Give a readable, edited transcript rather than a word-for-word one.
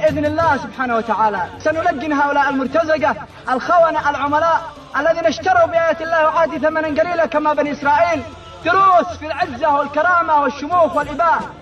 بإذن الله سبحانه وتعالى سنلقن هؤلاء المرتزقة الخونة العملاء الذين اشتروا بآيات الله وعادي ثمنا قليلا كما بني إسرائيل دروس في العزة والكرامة والشموخ والإباء.